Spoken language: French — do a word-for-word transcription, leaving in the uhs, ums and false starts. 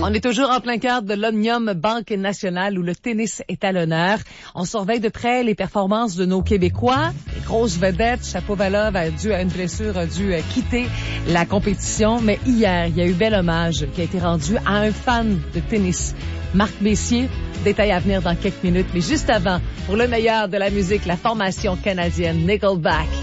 On est toujours en plein cœur de l'Omnium Banque Nationale où le tennis est à l'honneur. On surveille de près les performances de nos Québécois. Les grosses vedettes, Shapovalov a dû à une blessure, a dû quitter la compétition. Mais hier, il y a eu bel hommage qui a été rendu à un fan de tennis, Marc Messier. Détail à venir dans quelques minutes. Mais juste avant, pour le meilleur de la musique, la formation canadienne Nickelback.